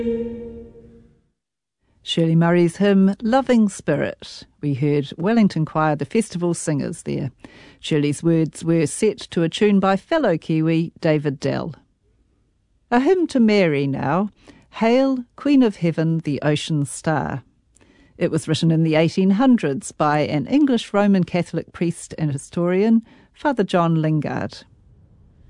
Shirley Murray's hymn, Loving Spirit. We heard Wellington Choir, the festival singers there. Shirley's words were set to a tune by fellow Kiwi David Dell. A hymn to Mary now, Hail, Queen of Heaven, the Ocean Star. It was written in the 1800s by an English Roman Catholic priest and historian, Father John Lingard.